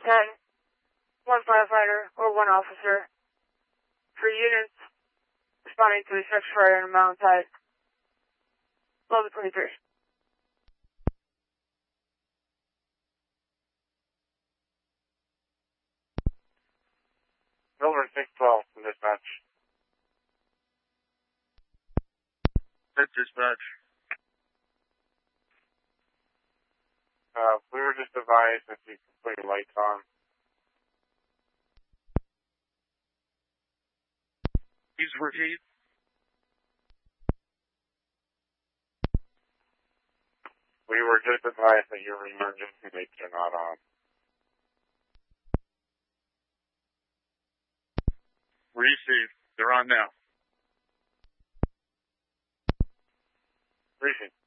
10, one firefighter or one officer. For units responding to a structure fire in a mountain site. Level 23. Silver 612 from dispatch. That's dispatch. We were just advised that you can put your lights on. Please repeat. We were just advised that your emergency lights are not on. Received. They're on now. Briefing.